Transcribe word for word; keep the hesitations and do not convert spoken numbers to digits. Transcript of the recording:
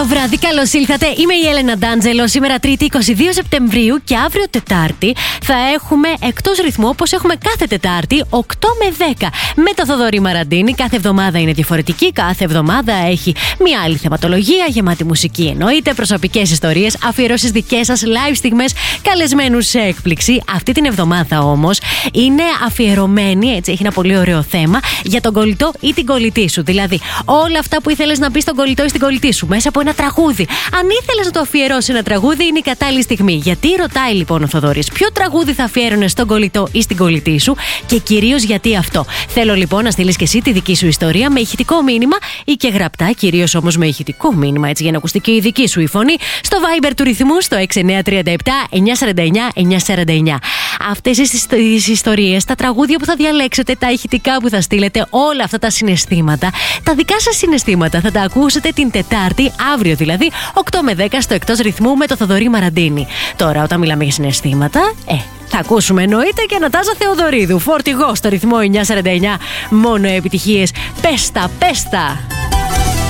το βράδυ, καλώς ήλθατε. Είμαι η Έλενα Ντάντζελο. Σήμερα Τρίτη είκοσι δύο Σεπτεμβρίου και αύριο Τετάρτη θα έχουμε εκτός ρυθμού, όπως έχουμε κάθε Τετάρτη, οκτώ με δέκα. Με το Θοδωρή Μαραντίνη. Κάθε εβδομάδα είναι διαφορετική. Κάθε εβδομάδα έχει μια άλλη θεματολογία, γεμάτη μουσική εννοείται, προσωπικές ιστορίες, αφιερώσεις δικές σας, live στιγμές, καλεσμένους σε έκπληξη. Αυτή την εβδομάδα όμως είναι αφιερωμένη, έτσι, έχει ένα πολύ ωραίο θέμα για τον κολλητό ή την κολλητή σου. Δηλαδή, όλα αυτά που ήθελες να πεις στον κολλητό ή στην κολλητή σου μέσα από ένα τραγούδι. Αν ήθελες να το αφιερώσει ένα τραγούδι, είναι η κατάλληλη στιγμή. Γιατί ρωτάει λοιπόν ο Θοδωρής, ποιο τραγούδι θα αφιέρωνε στον κολλητό ή στην κολλητή σου και κυρίως γιατί αυτό. Θέλω λοιπόν να στείλεις και εσύ τη δική σου ιστορία με ηχητικό μήνυμα ή και γραπτά, κυρίως όμως με ηχητικό μήνυμα, έτσι για να ακουστεί και η δική σου η φωνή, στο Viber του ρυθμού στο έξι εννιά τρία επτά εννιά τέσσερα εννιά εννιά τέσσερα εννιά. Αυτές τις ιστορίες, τα τραγούδια που θα διαλέξετε, τα ηχητικά που θα στείλετε, όλα αυτά τα συναισθήματα, τα δικά σας συναισθήματα θα τα ακούσετε την Τετάρτη, αύριο δηλαδή, οκτώ με δέκα στο Εκτός Ρυθμού με το Θοδωρή Μαραντίνη. Τώρα, όταν μιλάμε για συναισθήματα, ε, θα ακούσουμε εννοείται και Αναστάζα Θεοδωρίδου. Φορτηγό στο ρυθμό εννιά σαράντα εννιά. Μόνο επιτυχίες. Πες τα, πες τα.